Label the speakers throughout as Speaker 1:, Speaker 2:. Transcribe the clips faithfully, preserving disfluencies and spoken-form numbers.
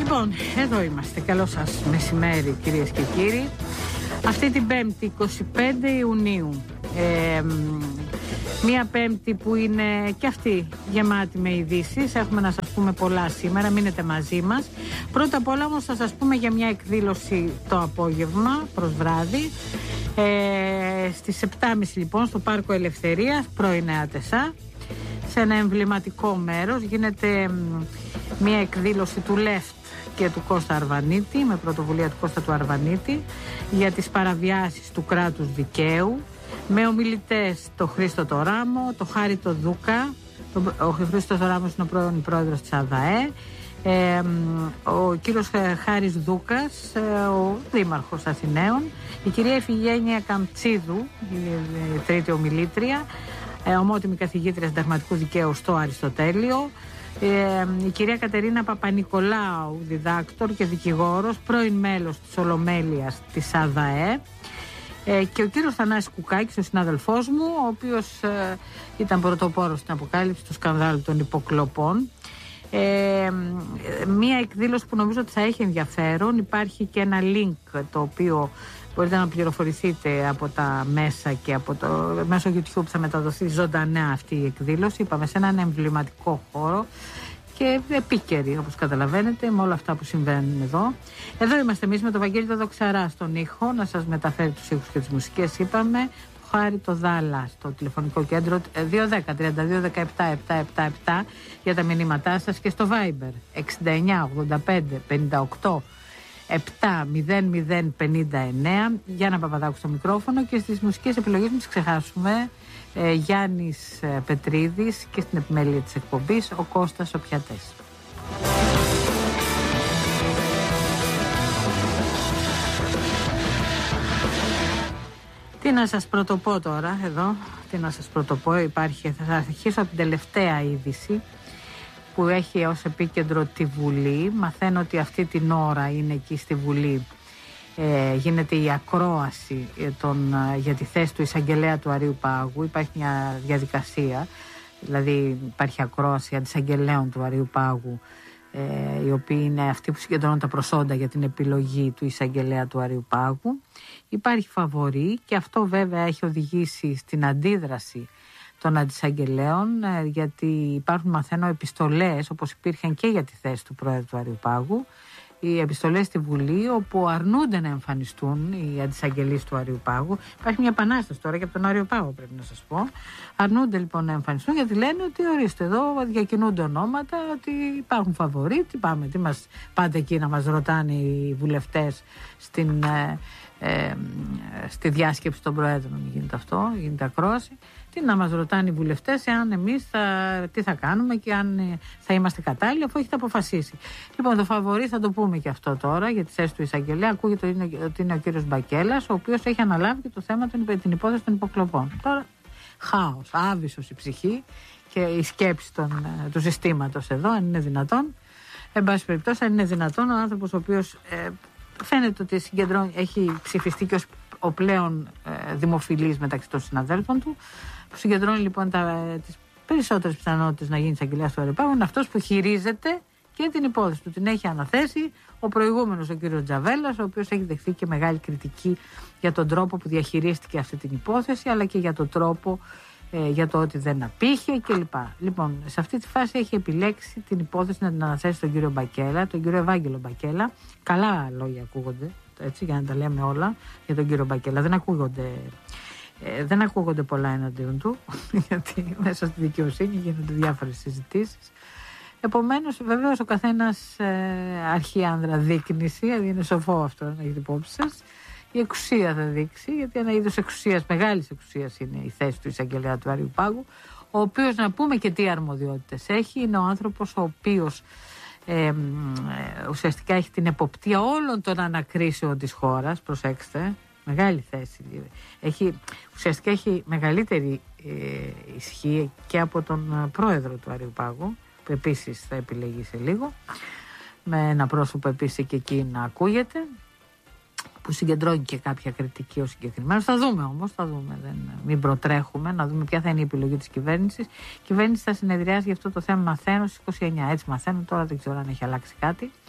Speaker 1: Λοιπόν, εδώ είμαστε. Καλό σας μεσημέρι, κυρίες και κύριοι. Αυτή την Πέμπτη, εικοστή πέμπτη Ιουνίου. Ε, μία Πέμπτη που είναι και αυτή γεμάτη με ειδήσεις. Έχουμε να σας πούμε πολλά σήμερα, μείνετε μαζί μας. Πρώτα απ' όλα όμως θα σας πούμε για μια εκδήλωση το απόγευμα προς βράδυ. Ε, στις επτά και μισή λοιπόν στο Πάρκο Ελευθερίας, πρώην Νέα Τεσά. Σε ένα εμβληματικό μέρος γίνεται μια εκδήλωση του Λεφτ και του Κώστα Αρβανίτη, με πρωτοβουλία του Κώστα του Αρβανίτη, για τις παραβιάσεις του κράτους δικαίου, με ομιλητές το Χρήστο το Ράμο, το Χάρη το Δούκα. Ο Χρήστος το Ράμος είναι ο πρώην πρόεδρος της ΑΔΑΕ, ε, ο κύριος Χάρης Δούκας, ο δήμαρχος Αθηναίων, η κυρία Ιφηγένεια Καμτσίδου, η τρίτη ομιλήτρια, ομότιμη καθηγήτρια συνταγματικού δικαίου στο Αριστοτέλειο, ε, η κυρία Κατερίνα Παπανικολάου, διδάκτορ και δικηγόρος, πρώην μέλος της Ολομέλειας της ΑΔΑΕ, ε, και ο κύριος Θανάσης Κουκάκης, ο συνάδελφός μου, ο οποίος ε, ήταν πρωτοπόρος στην αποκάλυψη του σκανδάλου των υποκλοπών. Ε, μία εκδήλωση που νομίζω ότι θα έχει ενδιαφέρον. Υπάρχει και ένα link το οποίο μπορείτε να πληροφορηθείτε από τα μέσα και από το μέσω YouTube που θα μεταδοθεί ζωντανά αυτή η εκδήλωση. Είπαμε σε έναν εμβληματικό χώρο και επίκαιρη, όπως καταλαβαίνετε, με όλα αυτά που συμβαίνουν εδώ. Εδώ είμαστε εμείς με τον Βαγγέλη το Δοξαρά στον ήχο, να σας μεταφέρει τους ήχους και τις μουσικές. Είπαμε, το Χάρη το Δάλα στο τηλεφωνικό κέντρο δύο ένα μηδέν τριάντα δύο δεκαεπτά επτακόσια εβδομήντα επτά για τα μηνύματά σας, και στο Viber εξήντα εννιά ογδόντα πέντε πενήντα οκτώ επτά μηδέν μηδέν πενήντα εννέα. Γιάννα Παπαδάκου στο μικρόφωνο, και στις μουσικές επιλογές μην τις ξεχάσουμε, ε, Γιάννης ε, Πετρίδης, και στην επιμέλεια της εκπομπής ο Κώστας ο Πιατές. Τι να σας πρωτοπώ τώρα εδώ, τι να σας πρωτοπώ, υπάρχει, θα αρχίσω από την τελευταία είδηση που έχει ως επίκεντρο τη Βουλή. Μαθαίνω ότι αυτή την ώρα είναι εκεί στη Βουλή, ε, γίνεται η ακρόαση των, για τη θέση του εισαγγελέα του Αρείου Πάγου. Υπάρχει μια διαδικασία, δηλαδή υπάρχει ακρόαση αντισαγγελέων του Αρείου Πάγου, ε, οι οποίοι είναι αυτοί που συγκεντρώνουν τα προσόντα για την επιλογή του εισαγγελέα του Αρείου Πάγου. Υπάρχει φαβορί, και αυτό βέβαια έχει οδηγήσει στην αντίδραση των αντισαγγελέων, γιατί υπάρχουν, μαθαίνω, επιστολές, όπως υπήρχαν και για τη θέση του Πρόεδρου του Αρείου Πάγου, οι επιστολές στη Βουλή, όπου αρνούνται να εμφανιστούν οι αντισαγγελείς του Αρείου Πάγου. Υπάρχει μια επανάσταση τώρα και από τον Αρείου Πάγο, πρέπει να σας πω. Αρνούνται λοιπόν να εμφανιστούν, γιατί λένε ότι ορίστε, εδώ διακινούνται ονόματα, ότι υπάρχουν φαβορί. Τι πάμε, τι μας πάτε εκεί να μας ρωτάνε οι βουλευτές στην, ε, ε, στη διάσκεψη των Προέδρων, γίνεται αυτό, γίνεται ακρόαση. Τι να μας ρωτάνε οι βουλευτές, εάν εμείς θα, τι θα κάνουμε και αν θα είμαστε κατάλληλοι, αφού έχετε αποφασίσει. Λοιπόν, το φαβορί θα το πούμε και αυτό τώρα για τη θέση του εισαγγελέα. Ακούγεται ότι είναι ο κύριος Μπακέλας, ο οποίος έχει αναλάβει και το θέμα, την υπόθεση των υποκλοπών. Τώρα, χάος, άβυσος η ψυχή και η σκέψη των, του συστήματος εδώ, αν είναι δυνατόν. Εν πάση περιπτώσει, αν είναι δυνατόν, ο άνθρωπος ο οποίος ε, φαίνεται ότι συγκεντρώνει, έχει ψηφιστεί και ως ο πλέον ε, δημοφιλής μεταξύ των συναδέλφων του, που συγκεντρώνει λοιπόν τα, τις περισσότερες πιθανότητες να γίνει εισαγγελέας του Αρείου Πάγου, είναι αυτός που χειρίζεται και την υπόθεση του. Την έχει αναθέσει ο προηγούμενος, ο κύριος Τζαβέλας, ο οποίος έχει δεχθεί και μεγάλη κριτική για τον τρόπο που διαχειρίστηκε αυτή την υπόθεση, αλλά και για τον τρόπο, ε, για το ότι δεν απήχε κλπ. Λοιπόν, σε αυτή τη φάση έχει επιλέξει την υπόθεση να την αναθέσει τον κύριο Μπακέλα, τον κύριο Ευάγγελο Μπακέλα. Καλά λόγια ακούγονται, έτσι, για να τα λέμε όλα για τον κύριο Μπακέλα. Δεν ακούγονται, ε, δεν ακούγονται πολλά εναντίον του, γιατί μέσα στη δικαιοσύνη γίνονται διάφορες συζητήσεις. Επομένως, βεβαίως, ο καθένας ε, αρχή άνδρα δείκνηση, δηλαδή είναι σοφό αυτό να έχετε υπόψη σας. Η εξουσία θα δείξει, γιατί ένα είδος εξουσίας, μεγάλης εξουσίας, είναι η θέση του εισαγγελέα του Αρείου Πάγου, ο οποίος, να πούμε και τι αρμοδιότητες έχει, είναι ο άνθρωπος ο οποίος ε, ε, ουσιαστικά έχει την εποπτεία όλων των ανακρίσεων της χώρας. Προσέξτε, μεγάλη θέση. Έχει, ουσιαστικά έχει μεγαλύτερη ε, ισχύ και από τον πρόεδρο του Αρείου Πάγου, που επίσης θα επιλεγεί σε λίγο, με ένα πρόσωπο επίσης και εκεί να ακούγεται, που συγκεντρώνει και κάποια κριτική ως συγκεκριμένος. Θα δούμε όμως, θα δούμε, δεν, μην προτρέχουμε, να δούμε ποια θα είναι η επιλογή της κυβέρνησης. Η κυβέρνηση θα συνεδριάσει για αυτό το θέμα, μαθαίνω, στις είκοσι εννιά. Έτσι μαθαίνω, τώρα δεν ξέρω αν έχει αλλάξει κάτι.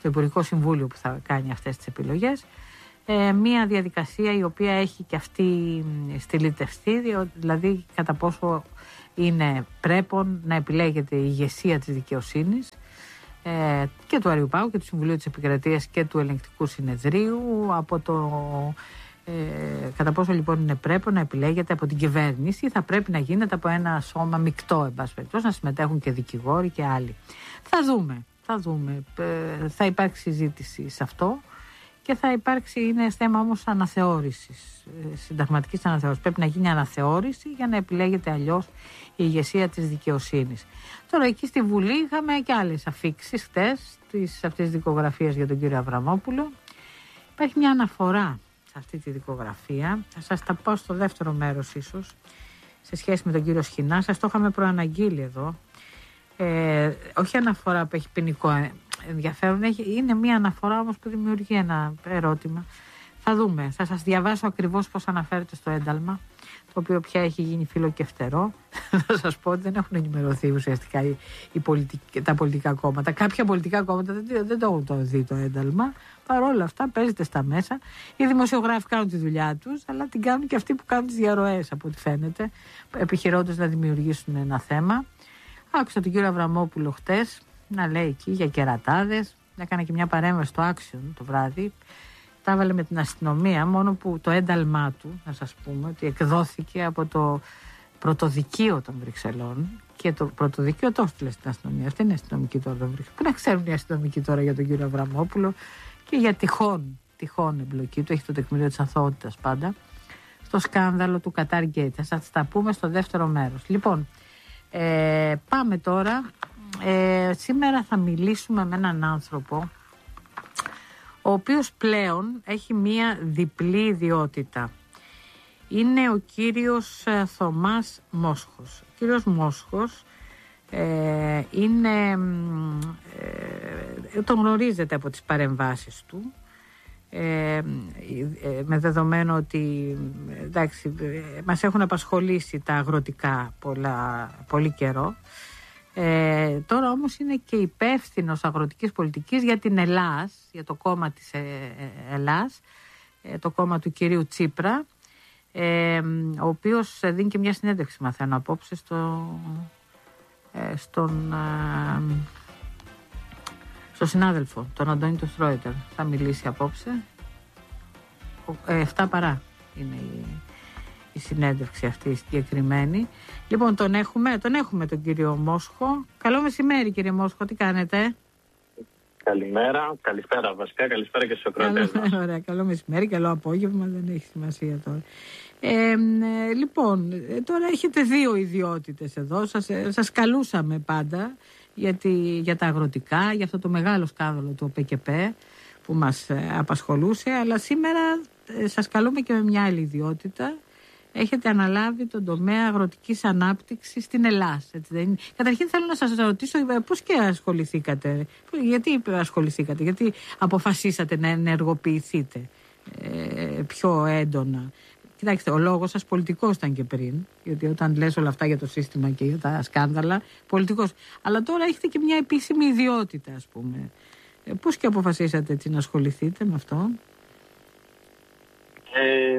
Speaker 1: στο Υπουργικό Συμβούλιο που θα κάνει αυτές τις επιλογές. Ε, μια διαδικασία η οποία έχει και αυτή στυλιτευτεί, δηλαδή κατά πόσο είναι πρέπον να επιλέγεται η ηγεσία της δικαιοσύνης ε, και του Αριουπάγου και του Συμβουλίου της Επικρατείας και του Ελεγκτικού Συνεδρίου, από το ε, κατά πόσο λοιπόν είναι πρέπον να επιλέγεται από την κυβέρνηση, θα πρέπει να γίνεται από ένα σώμα μεικτό, εν πάση περιπτώσει, να συμμετέχουν και δικηγόροι και άλλοι. Θα δούμε, θα δούμε, ε, θα υπάρξει συζήτηση σε αυτό. Και θα υπάρξει, είναι θέμα όμως αναθεώρησης, συνταγματικής αναθεώρησης. Πρέπει να γίνει αναθεώρηση για να επιλέγεται αλλιώς η ηγεσία της δικαιοσύνης. Τώρα εκεί στη Βουλή είχαμε και άλλες αφίξεις χτες της, αυτής της δικογραφίας για τον κύριο Αβραμόπουλο. Υπάρχει μια αναφορά σε αυτή τη δικογραφία. Θα σας τα πω στο δεύτερο μέρος ίσως, σε σχέση με τον κύριο Σχοινά. Σας το είχαμε προαναγγείλει εδώ. Ε, όχι αναφορά που έχει ποινικό ενδιαφέρον, έχει, είναι μια αναφορά όμως που δημιουργεί ένα ερώτημα. Θα δούμε, θα σας διαβάσω ακριβώς πώς αναφέρεται στο ένταλμα, το οποίο πια έχει γίνει φιλοκεφτερό. Θα σας πω ότι δεν έχουν ενημερωθεί ουσιαστικά οι, οι πολιτικ, τα πολιτικά κόμματα. Κάποια πολιτικά κόμματα δεν, δεν το έχουν το δει το ένταλμα. Παρ' όλα αυτά παίζεται στα μέσα. Οι δημοσιογράφοι κάνουν τη δουλειά τους, αλλά την κάνουν και αυτοί που κάνουν τις διαρροές, από ό,τι φαίνεται, επιχειρώντας να δημιουργήσουν ένα θέμα. Άκουσα τον κύριο Αβραμόπουλο χτες να λέει εκεί για κερατάδες. Έκανε και μια παρέμβαση στο Action το βράδυ. Τα έβαλε με την αστυνομία, μόνο που το ένταλμά του, να σας πούμε, ότι εκδόθηκε από το πρωτοδικείο των Βρυξελών. Και το πρωτοδικείο το έστειλε στην αστυνομία. Αυτή είναι η αστυνομική τώρα των Βρυξελών. Πού να ξέρουν οι αστυνομικοί τώρα για τον κύριο Αβραμόπουλο και για τυχόν, τυχόν εμπλοκή του. Έχει το τεκμήριο της αθωότητας πάντα. Στο σκάνδαλο του Qatar Gate. Θα σας τα πούμε στο δεύτερο μέρος. Λοιπόν. Ε, πάμε τώρα. Ε, σήμερα θα μιλήσουμε με έναν άνθρωπο ο οποίος πλέον έχει μία διπλή ιδιότητα. Είναι ο κύριος Θωμάς Μόσχος. Ο κύριος Μόσχος ε, είναι, ε, τον γνωρίζετε από τις παρεμβάσεις του. Ε, με δεδομένο ότι εντάξει, μας έχουν απασχολήσει τα αγροτικά πολλά, πολύ καιρό. Ε, τώρα όμως είναι και υπεύθυνος αγροτικής πολιτικής για την Ελλάς, για το κόμμα της Ελλάς, το κόμμα του κυρίου Τσίπρα, ε, ο οποίος δίνει και μια συνέντευξη, μαθαίνω απόψε, στο, ε, στον... Ε, στο συνάδελφο, τον Αντώνη του Στρόιτερ. Θα μιλήσει απόψε. Ε, εφτά παρά είναι η, η συνέντευξη αυτή η συγκεκριμένη. Λοιπόν, τον έχουμε, τον έχουμε τον κύριο Μόσχο. Καλό μεσημέρι, κύριε Μόσχο, τι κάνετε?
Speaker 2: Καλημέρα, καλησπέρα βασικά, καλησπέρα και στους ακροατές μας.
Speaker 1: Ωραία, καλό μεσημέρι, καλό απόγευμα, δεν έχει σημασία τώρα. Ε, ε, λοιπόν, τώρα έχετε δύο ιδιότητες εδώ, σας, σας καλούσαμε πάντα γιατί, για τα αγροτικά, για αυτό το μεγάλο σκάνδαλο του ΟΠΕΚΕΠ που μας απασχολούσε, αλλά σήμερα ε, σας καλούμε και με μια άλλη ιδιότητα. Έχετε αναλάβει τον τομέα αγροτικής ανάπτυξης στην Ελλάδα. Έτσι δεν είναι? Καταρχήν θέλω να σας ρωτήσω πώς και ασχοληθήκατε, γιατί ασχοληθήκατε, γιατί αποφασίσατε να ενεργοποιηθείτε ε, πιο έντονα. Κοιτάξτε, ο λόγος σας πολιτικός ήταν και πριν, γιατί όταν λες όλα αυτά για το σύστημα και για τα σκάνδαλα, πολιτικός. Αλλά τώρα έχετε και μια επίσημη ιδιότητα, ας πούμε. Ε, πώς και αποφασίσατε έτσι να ασχοληθείτε με αυτό?
Speaker 2: Ε,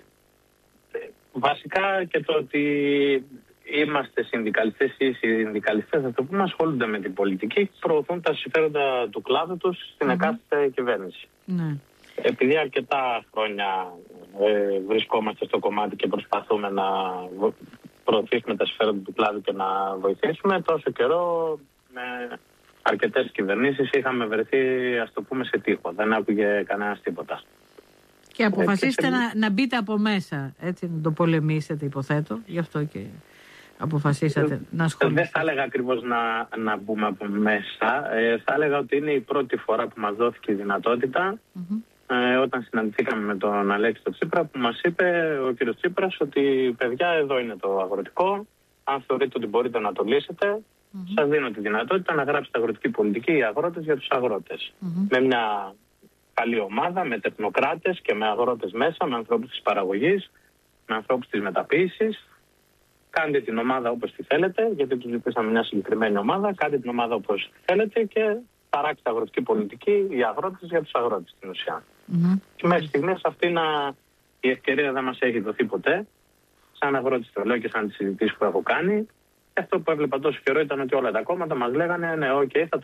Speaker 2: βασικά και το ότι είμαστε συνδικαλιστές ή συνδικαλιστές, θα το πούμε, ασχολούνται με την πολιτική και προωθούν τα συμφέροντα του κλάδου τους στην mm-hmm. εκάστοτε κυβέρνηση. Mm-hmm. Επειδή αρκετά χρόνια ε, βρισκόμαστε στο κομμάτι και προσπαθούμε να προωθήσουμε τα συμφέροντα του κλάδου και να βοηθήσουμε, τόσο καιρό με αρκετές κυβερνήσεις είχαμε βρεθεί, ας το πούμε, σε τείχο. Δεν άκουγε κανένας τίποτα.
Speaker 1: Και αποφασίσετε ε, να, να μπείτε από μέσα, έτσι, να το πολεμήσετε, υποθέτω, γι' αυτό και αποφασίσατε ε, να ασχοληθείτε.
Speaker 2: Δεν θα έλεγα ακριβώς να, να μπούμε από μέσα. Ε, θα έλεγα ότι είναι η πρώτη φορά που μας δόθηκε η δυνατότητα, mm-hmm. ε, όταν συναντηθήκαμε με τον Αλέξη τον Τσίπρα, που μας είπε ο κύριος Τσίπρας ότι παιδιά, εδώ είναι το αγροτικό, αν θεωρείτε ότι μπορείτε να το λύσετε, mm-hmm. σας δίνω τη δυνατότητα να γράψετε αγροτική πολιτική οι αγρότες για τους αγρότες. Mm-hmm. Με μια καλή ομάδα, με τεχνοκράτες και με αγρότες μέσα, με ανθρώπους της παραγωγής, με ανθρώπους της μεταποίησης. Κάντε την ομάδα όπως τη θέλετε, γιατί τους ζητήσαμε μια συγκεκριμένη ομάδα. Κάντε την ομάδα όπως θέλετε και παράξει αγροτική πολιτική για αγρότες, για τους αγρότες στην ουσία.
Speaker 1: Mm-hmm.
Speaker 2: Και μέχρι στιγμής αυτή να, η ευκαιρία δεν μας έχει δοθεί ποτέ. Σαν αγρότης το λέω και σαν τις συζητήσεις που έχω κάνει. Αυτό που έβλεπα τόσο καιρό ήταν ότι όλα τα κόμματα μας λέγανε ναι, οκ, okay, θα